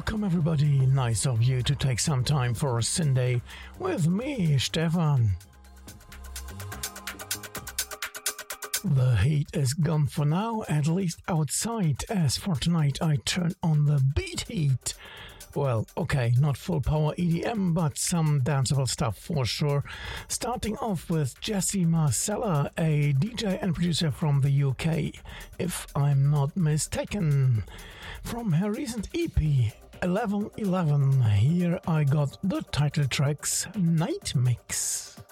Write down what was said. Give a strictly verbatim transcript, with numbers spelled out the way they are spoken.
Welcome everybody, nice of you to take some time for a Sunday with me, Stefan. The heat is gone for now, at least outside, as for tonight I turn on the beat heat. Well, okay, not full power E D M, but some danceable stuff for sure. Starting off with Jessie Marcella, a D J and producer from the U K, if I'm not mistaken. From her recent E P, eleven eleven, here I got the title track's Night Mix.